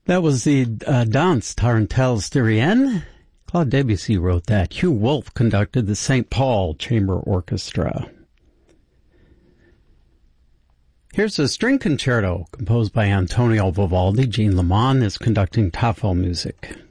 That was the Danse Tarentelle Styrienne. Claude Debussy wrote that. Hugh Wolf conducted the St. Paul Chamber Orchestra. Here's a string concerto composed by Antonio Vivaldi. Jean Lemon is conducting Tafel music.